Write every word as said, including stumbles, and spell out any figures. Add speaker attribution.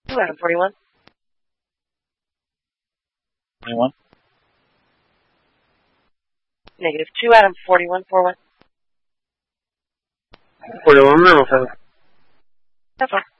Speaker 1: two, Adam forty-one.
Speaker 2: twenty-one.
Speaker 1: Negative two, Adam forty-one, four one.
Speaker 3: forty-one, level seven.
Speaker 1: That's all.